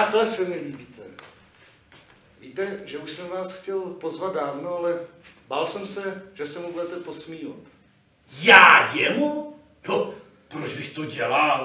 takhle se mi líbíte. Víte, že už jsem vás chtěl pozvat dávno, ale bál jsem se, že se mu budete posmívat. Já jemu? No, proč bych to dělal?